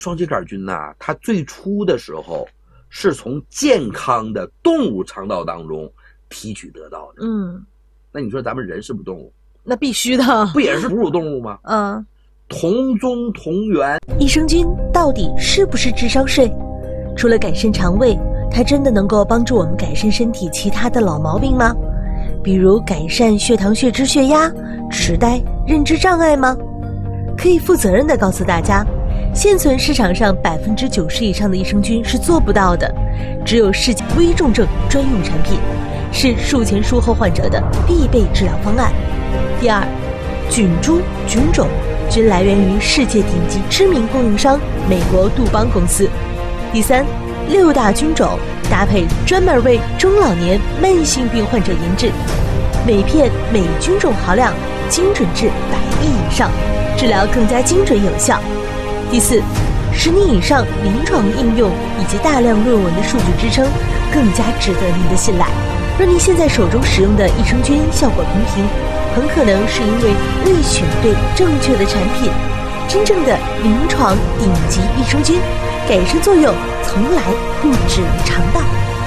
双歧杆菌呐，它最初的时候是从健康的动物肠道当中提取得到的。那你说咱们人是不是动物？ 那必须的， 不也是哺乳动物吗？同宗同源。 益生菌到底是不是智商税？除了改善肠胃，它真的能够帮助我们改善身体其他的老毛病吗？比如改善血糖、血脂、血压、痴呆、认知障碍吗？可以负责任地告诉大家，现存市场上90%以上的益生菌是做不到的，只有世界危重症专用产品，是术前术后患者的必备治疗方案。第二，菌株、菌种均来源于世界顶级知名供应商美国杜邦公司。第三，6大菌种搭配专门为中老年慢性病患者研制，每片每菌种毫量精准至100亿以上，治疗更加精准有效。第四，10年以上临床应用以及大量论文的数据支撑，更加值得您的信赖。若您现在手中使用的益生菌效果平平，很可能是因为未选对正确的产品。真正的临床顶级益生菌，改善作用从来不止于肠道。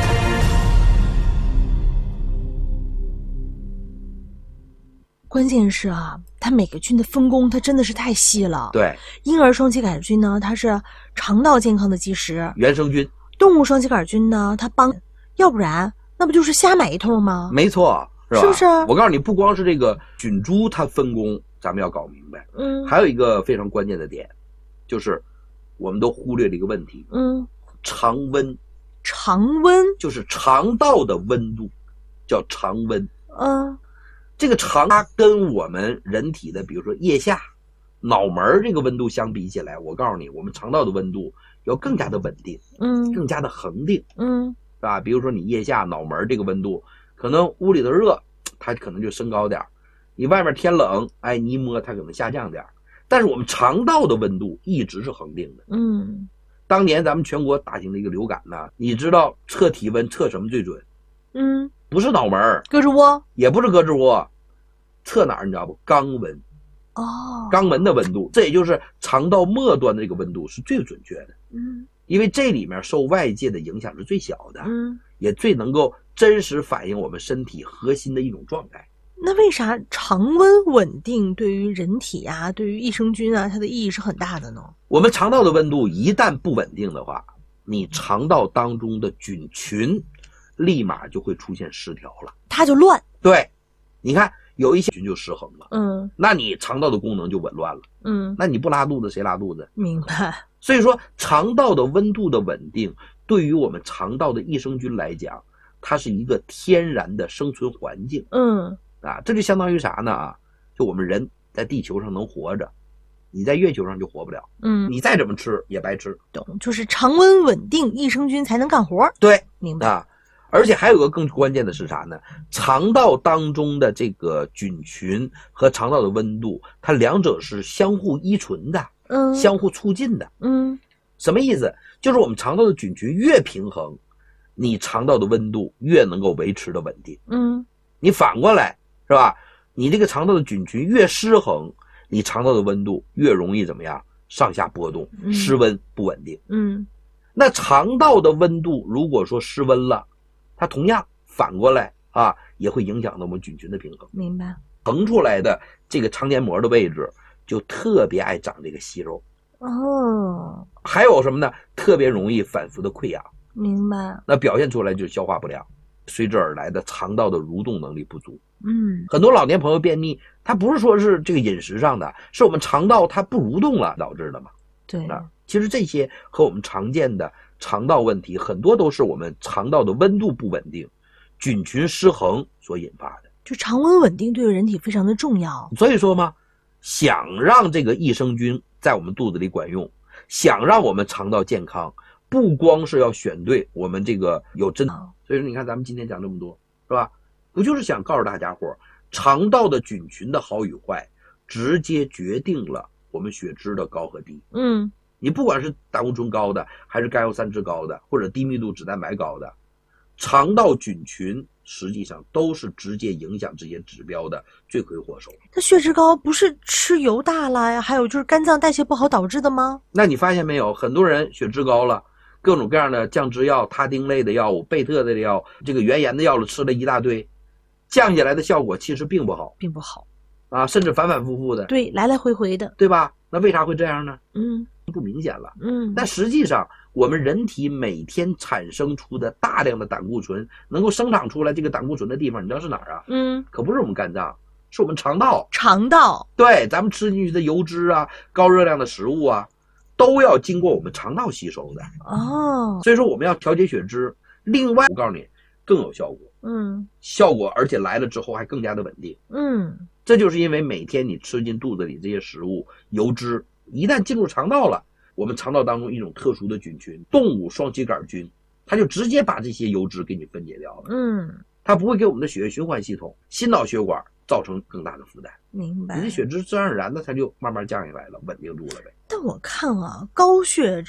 关键是啊，它每个菌的分工它真的是太细了。 对， 婴儿双歧杆菌呢，它是肠道健康的基石； 原生菌。 动物双歧杆菌呢，它帮，要不然那不就是瞎买一通吗？ 没错，是吧？ 是不是？ 我告诉你，不光是这个菌株它分工，咱们要搞明白。还有一个非常关键的点，就是我们都忽略了一个问题。常温。 常温就是肠道的温度，叫常温。这个肠它跟我们人体的，比如说腋下、脑门这个温度相比起来，我告诉你，我们肠道的温度要更加的稳定，更加的恒定，是吧？比如说你腋下、脑门这个温度，可能屋里的热，它可能就升高点；你外面天冷，你一摸它可能下降点。但是我们肠道的温度一直是恒定的。当年咱们全国大型的一个流感呢，你知道测体温测什么最准？不是脑门， 胳肢窝， 也不是胳肢窝，测哪儿你知道不？肛门。肛门的温度，这也就是肠道末端的这个温度是最准确的。因为这里面受外界的影响是最小的，也最能够真实反映我们身体核心的一种状态。 那为啥常温稳定对于人体啊，对于益生菌啊，它的意义是很大的呢？ 我们肠道的温度一旦不稳定的话，你肠道当中的菌群立马就会出现失调了， 它就乱。 对，你看有一些菌就失衡了，那你肠道的功能就紊乱了，那你不拉肚子谁拉肚子？ 明白。 所以说肠道的温度的稳定对于我们肠道的益生菌来讲，它是一个天然的生存环境。这就相当于啥呢？就我们人在地球上能活着，你在月球上就活不了。你再怎么吃也白吃。 懂，就是常温稳定，益生菌才能干活。 对， 明白。 而且还有个更关键的是啥呢？肠道当中的这个菌群和肠道的温度，它两者是相互依存的，相互促进的。什么意思？就是我们肠道的菌群越平衡，你肠道的温度越能够维持的稳定。你反过来是吧？你这个肠道的菌群越失衡，你肠道的温度越容易怎么样？上下波动，失温不稳定。那肠道的温度如果说失温了，它同样反过来也会影响到我们菌群的平衡。 明白。 膨出来的这个肠黏膜的位置就特别爱长这个息肉。还有什么呢？特别容易反复的溃疡。 明白。 那表现出来就是消化不良，随之而来的肠道的蠕动能力不足。很多老年朋友便秘，它不是说是这个饮食上的，是我们肠道它不蠕动了导致的嘛。 对。 其实这些和我们常见的肠道问题很多都是我们肠道的温度不稳定、菌群失衡所引发的。 就常温稳定对人体非常的重要。 所以说嘛，想让这个益生菌在我们肚子里管用，想让我们肠道健康，不光是要选对我们这个有真。所以说你看咱们今天讲这么多，是吧？不就是想告诉大家伙，肠道的菌群的好与坏直接决定了我们血脂的高和低。你不管是胆固醇高的，还是甘油三酯高的，或者低密度脂蛋白高的，肠道菌群实际上都是直接影响这些指标的罪魁祸首。 那血脂高不是吃油大了呀，还有就是肝脏代谢不好导致的吗？ 那你发现没有，很多人血脂高了，各种各样的降脂药、他汀类的药物、贝特类的药，这个原研的药物吃了一大堆，降下来的效果其实并不好， 并不好啊，甚至反反复复的， 对，来来回回的， 对吧？那为啥会这样呢？不明显了。但实际上我们人体每天产生出的大量的胆固醇，能够生长出来这个胆固醇的地方，你知道是哪儿啊？可不是我们肝脏，是我们肠道。 肠道，对， 咱们吃进去的油脂啊，高热量的食物啊，都要经过我们肠道吸收的。所以说我们要调节血脂。另外我告诉你更有效果，效果而且来了之后还更加的稳定。这就是因为每天你吃进肚子里这些食物油脂一旦进入肠道了，我们肠道当中一种特殊的菌群动物双歧杆菌，它就直接把这些油脂给你分解掉了。它不会给我们的血液循环系统、心脑血管造成更大的负担。 明白。 你的血脂自然而然的它就慢慢降下来了，稳定住了呗。 但我看啊，高血